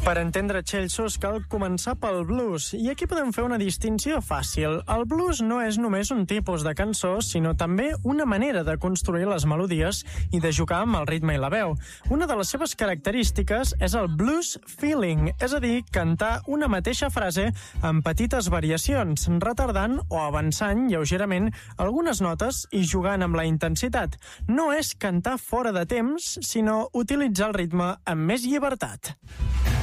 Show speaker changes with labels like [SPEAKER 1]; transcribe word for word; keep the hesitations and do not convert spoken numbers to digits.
[SPEAKER 1] Per entendre Chelsos cal començar pel blues, i aquí podem fer una distinció fàcil. El blues no és només un tipus de cançó, sinó també una manera de construir les melodies i de jugar amb el ritme i la veu. Una de les seves característiques és el blues feeling, és a dir, cantar una mateixa frase amb petites variacions, retardant o avançant lleugerament algunes notes i jugant amb la intensitat. No és cantar fora de temps, sinó utilitzar el ritme amb més llibertat.